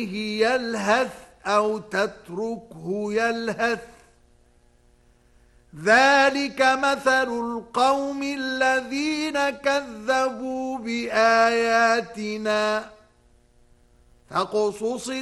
يلهث أو تتركه يلهث ذلك مثل القوم الذين كذبوا بآياتنا فاقصص